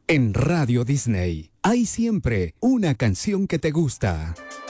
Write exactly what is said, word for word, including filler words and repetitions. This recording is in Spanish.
En Radio Disney hay siempre una canción que te gusta.